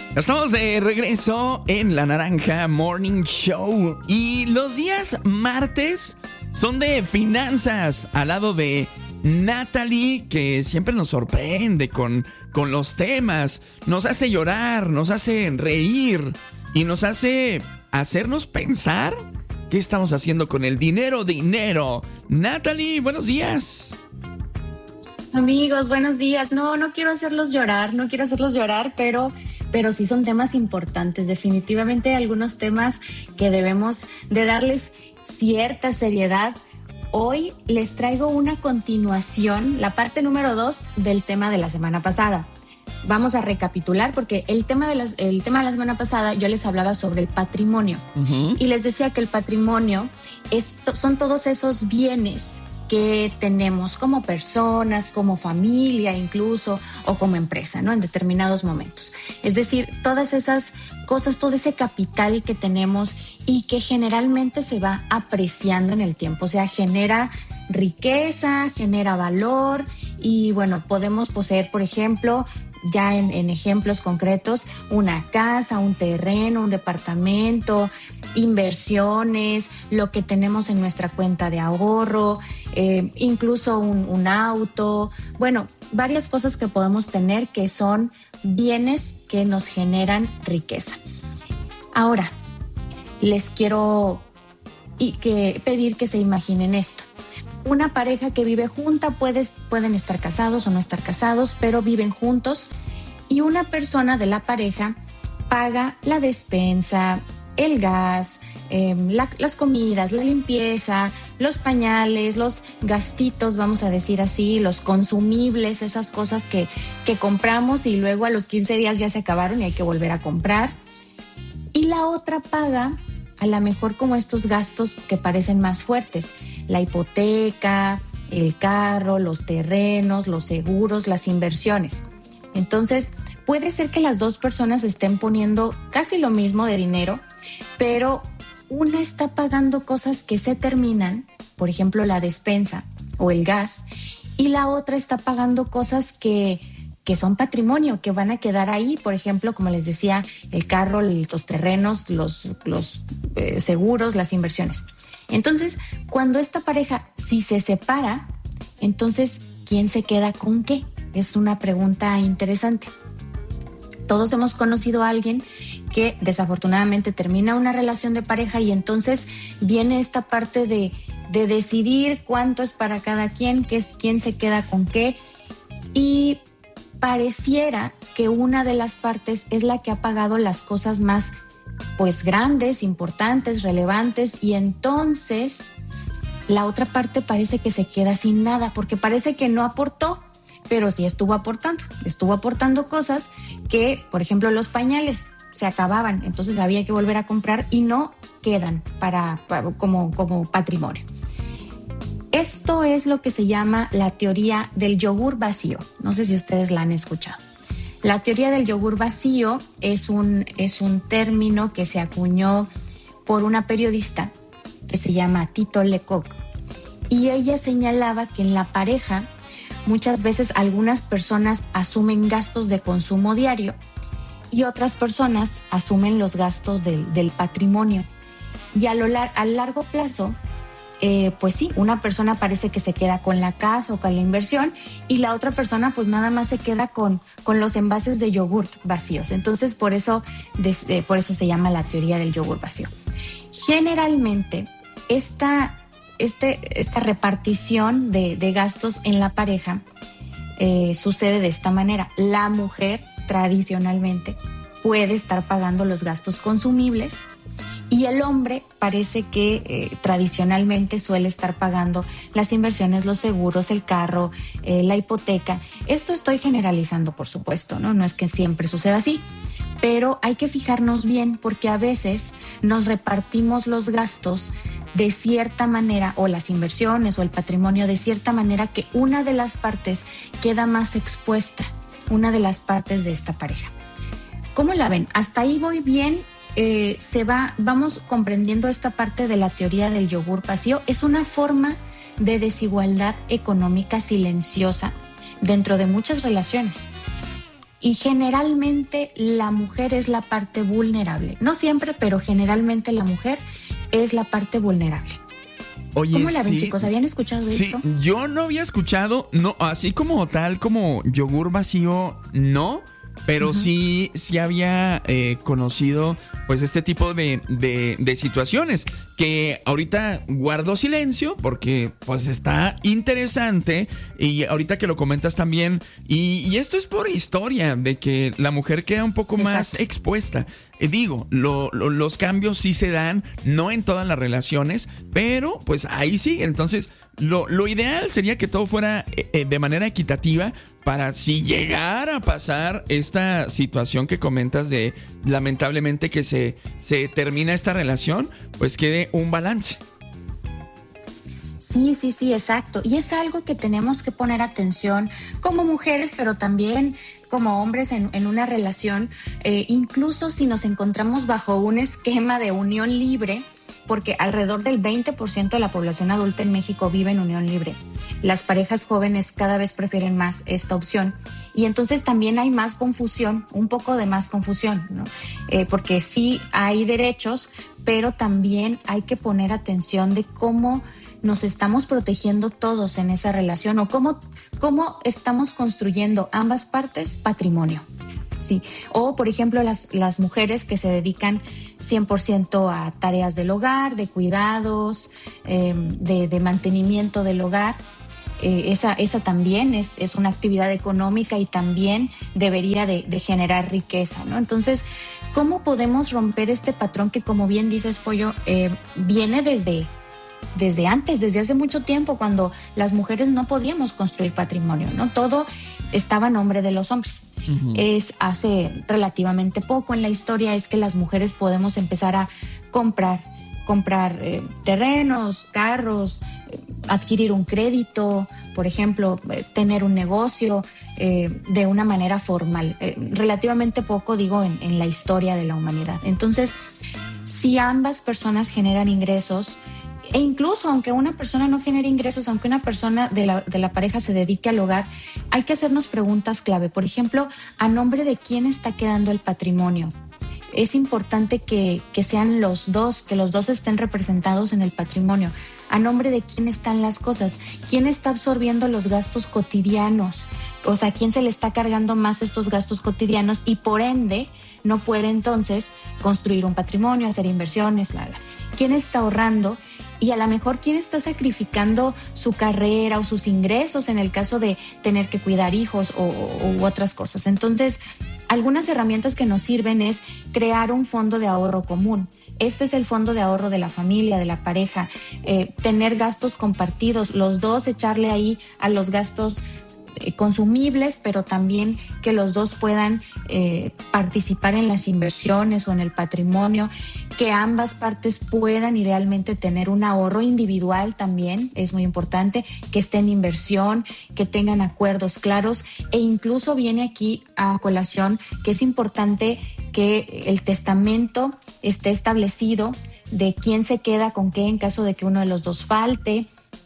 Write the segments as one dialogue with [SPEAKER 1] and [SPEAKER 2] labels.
[SPEAKER 1] Estamos de regreso en La Naranja Morning Show y los días martes son de finanzas al lado de Natalie, que siempre nos sorprende con los temas, nos hace llorar, nos hace reír y nos hace hacernos pensar qué estamos haciendo con el dinero. Natalie, buenos días.
[SPEAKER 2] Amigos, buenos días. No quiero hacerlos llorar, pero sí son temas importantes. Definitivamente algunos temas que debemos de darles cierta seriedad. Hoy les traigo una continuación, la parte número 2 del tema de la semana pasada. Vamos a recapitular porque el tema de la semana pasada yo les hablaba sobre el patrimonio. Y les decía que el patrimonio son todos esos bienes que tenemos como personas, como familia incluso, o como empresa, ¿no? En determinados momentos. Es decir, todas esas cosas, todo ese capital que tenemos y que generalmente se va apreciando en el tiempo. O sea, genera riqueza, genera valor y bueno, podemos poseer, por ejemplo, ya en ejemplos concretos, una casa, un terreno, un departamento, inversiones, lo que tenemos en nuestra cuenta de ahorro, incluso un auto, bueno, varias cosas que podemos tener que son bienes que nos generan riqueza. Ahora, les quiero pedir que se imaginen esto. Una pareja que vive junta, pueden estar casados o no estar casados, pero viven juntos y una persona de la pareja paga la despensa, el gas, las comidas, la limpieza, los pañales, los gastitos, vamos a decir así, los consumibles, esas cosas que compramos y luego a los 15 días ya se acabaron y hay que volver a comprar. Y la otra paga a lo mejor como estos gastos que parecen más fuertes, la hipoteca, el carro, los terrenos, los seguros, las inversiones. Entonces, puede ser que las dos personas estén poniendo casi lo mismo de dinero, pero una está pagando cosas que se terminan, por ejemplo, la despensa o el gas, y la otra está pagando cosas que son patrimonio, que van a quedar ahí, por ejemplo, como les decía, el carro, los terrenos, los seguros, las inversiones. Entonces, cuando esta pareja, si se separa, entonces, ¿quién se queda con qué? Es una pregunta interesante. Todos hemos conocido a alguien que desafortunadamente termina una relación de pareja y entonces viene esta parte de decidir cuánto es para cada quien, quién se queda con qué, y pareciera que una de las partes es la que ha pagado las cosas más pues grandes, importantes, relevantes, y entonces la otra parte parece que se queda sin nada porque parece que no aportó, pero sí estuvo aportando cosas que, por ejemplo, los pañales se acababan, entonces había que volver a comprar y no quedan como patrimonio. Esto es lo que se llama la teoría del yogur vacío. No sé si ustedes la han escuchado. La teoría del yogur vacío es un término que se acuñó por una periodista que se llama Tito Lecoq. Y ella señalaba que en la pareja muchas veces algunas personas asumen gastos de consumo diario y otras personas asumen los gastos del patrimonio. Y a largo plazo, pues sí, una persona parece que se queda con la casa o con la inversión y la otra persona pues nada más se queda con los envases de yogurt vacíos. Entonces por eso se llama la teoría del yogur vacío. Generalmente esta repartición de gastos en la pareja sucede de esta manera. La mujer tradicionalmente puede estar pagando los gastos consumibles y el hombre parece que tradicionalmente suele estar pagando las inversiones, los seguros, el carro, la hipoteca. Esto estoy generalizando, por supuesto, ¿no? No es que siempre suceda así, pero hay que fijarnos bien porque a veces nos repartimos los gastos de cierta manera, o las inversiones o el patrimonio de cierta manera que una de las partes queda más expuesta, una de las partes de esta pareja. ¿Cómo la ven? Hasta ahí voy bien. Vamos comprendiendo esta parte de la teoría del yogur vacío. Es una forma de desigualdad económica silenciosa dentro de muchas relaciones. Y generalmente la mujer es la parte vulnerable. No siempre, pero generalmente la mujer es la parte vulnerable.
[SPEAKER 1] Oye,
[SPEAKER 2] ¿cómo la ven,
[SPEAKER 1] sí,
[SPEAKER 2] chicos? ¿Habían escuchado esto?
[SPEAKER 1] Sí, yo no había escuchado, no, así como tal, como yogur vacío, no, pero sí había conocido pues este tipo de situaciones que ahorita guardo silencio porque pues está interesante y ahorita que lo comentas también y esto es por historia de que la mujer queda un poco más expuesta. Digo, los cambios sí se dan, no en todas las relaciones, pero pues ahí sí. Entonces, lo ideal sería que todo fuera de manera equitativa para si llegara a pasar esta situación que comentas de lamentablemente que se termina esta relación, pues quede un balance.
[SPEAKER 2] Sí, exacto. Y es algo que tenemos que poner atención como mujeres, pero también como hombres en una relación, incluso si nos encontramos bajo un esquema de unión libre, porque alrededor del 20% de la población adulta en México vive en unión libre. Las parejas jóvenes cada vez prefieren más esta opción. Y entonces también hay más confusión, un poco de más confusión, ¿no? Porque sí hay derechos, pero también hay que poner atención de cómo nos estamos protegiendo todos en esa relación o cómo estamos construyendo ambas partes patrimonio. Sí. O, por ejemplo, las mujeres que se dedican 100% a tareas del hogar, de cuidados, de mantenimiento del hogar. Esa también es una actividad económica y también debería de generar riqueza, ¿no? Entonces, ¿cómo podemos romper este patrón que, como bien dices, Pollo, viene desde antes, desde hace mucho tiempo, cuando las mujeres no podíamos construir patrimonio, ¿no? Todo estaba a nombre de los hombres. Es hace relativamente poco en la historia es que las mujeres podemos empezar a comprar terrenos, carros, adquirir un crédito, por ejemplo, tener un negocio de una manera formal. Relativamente poco, digo, en la historia de la humanidad. Entonces, si ambas personas generan ingresos, e incluso aunque una persona no genere ingresos, aunque una persona de la pareja se dedique al hogar, hay que hacernos preguntas clave. Por ejemplo, ¿a nombre de quién está quedando el patrimonio? Es importante que sean los dos, que los dos estén representados en el patrimonio. ¿A nombre de quién están las cosas? ¿Quién está absorbiendo los gastos cotidianos? O sea, ¿quién se le está cargando más estos gastos cotidianos? Y por ende, no puede entonces construir un patrimonio, hacer inversiones, ¿Quién está ahorrando? Y a lo mejor quién está sacrificando su carrera o sus ingresos en el caso de tener que cuidar hijos u otras cosas. Entonces, algunas herramientas que nos sirven es crear un fondo de ahorro común. Este es el fondo de ahorro de la familia, de la pareja. Tener gastos compartidos, los dos echarle ahí a los gastos consumibles, pero también que los dos puedan participar en las inversiones o en el patrimonio, que ambas partes puedan idealmente tener un ahorro individual también, es muy importante, que esté en inversión, que tengan acuerdos claros, e incluso viene aquí a colación que es importante que el testamento esté establecido de quién se queda con qué en caso de que uno de los dos falte.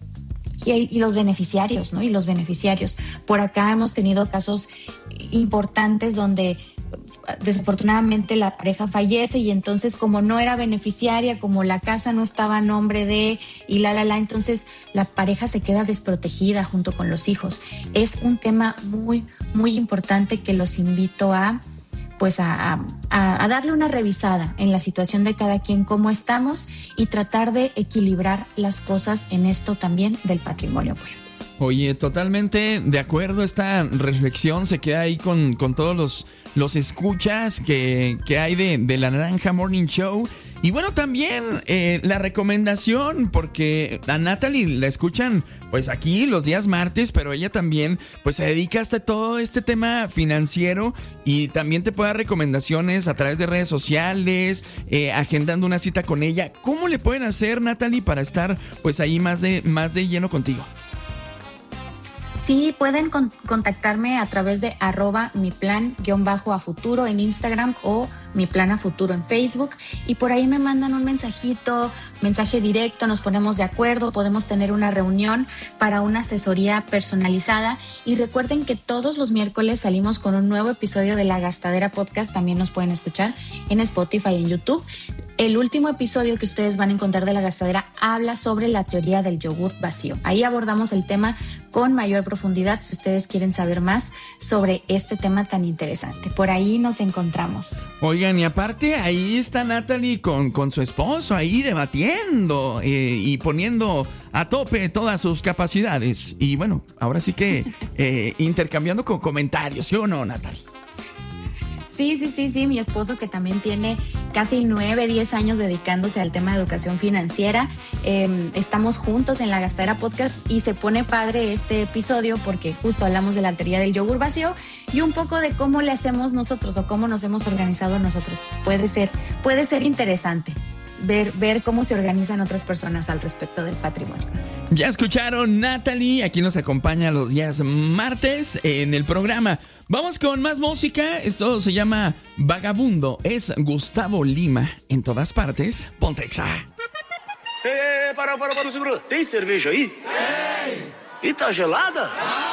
[SPEAKER 2] Y los beneficiarios, ¿no? Y los beneficiarios. Por acá hemos tenido casos importantes donde desafortunadamente la pareja fallece y entonces como no era beneficiaria, como la casa no estaba a nombre de y entonces la pareja se queda desprotegida junto con los hijos. Es un tema muy, muy importante que los invito a darle una revisada en la situación de cada quien, cómo estamos y tratar de equilibrar las cosas en esto también del patrimonio.
[SPEAKER 1] Oye, totalmente de acuerdo. Esta reflexión se queda ahí con todos los escuchas que hay de La Naranja Morning Show. Y bueno, también la recomendación, porque a Natalie la escuchan pues aquí los días martes, pero ella también pues se dedica hasta todo este tema financiero y también te puede dar recomendaciones a través de redes sociales, agendando una cita con ella. ¿Cómo le pueden hacer, Natalie, para estar pues ahí más de lleno contigo?
[SPEAKER 2] Sí, pueden contactarme a través de @miplan_a futuro en Instagram o Mi Plan a Futuro en Facebook, y por ahí me mandan un mensajito, mensaje directo, nos ponemos de acuerdo, podemos tener una reunión para una asesoría personalizada. Y recuerden que todos los miércoles salimos con un nuevo episodio de La Gastadera Podcast. También nos pueden escuchar en Spotify y en YouTube. El último episodio que ustedes van a encontrar de La Gastadera habla sobre la teoría del yogurt vacío. Ahí abordamos el tema con mayor profundidad si ustedes quieren saber más sobre este tema tan interesante. Por ahí nos encontramos.
[SPEAKER 1] Oigan, y aparte ahí está Natalie con su esposo ahí debatiendo y poniendo a tope todas sus capacidades. Y bueno, ahora sí que intercambiando con comentarios, ¿sí o no, Natalie?
[SPEAKER 2] Sí, mi esposo, que también tiene casi 9-10 años dedicándose al tema de educación financiera. Estamos juntos en La Gastadera Podcast y se pone padre este episodio porque justo hablamos de la teoría del yogur vacío y un poco de cómo le hacemos nosotros o cómo nos hemos organizado nosotros. Puede ser interesante ver cómo se organizan otras personas al respecto del patrimonio.
[SPEAKER 1] Ya escucharon, Natalie aquí nos acompaña los días martes en el programa. Vamos con más música. Esto se llama Vagabundo. Es Gustavo Lima. En todas partes, ponte Exa.
[SPEAKER 3] Para, segura. Tem cerveja aí? Tem. E tá gelada?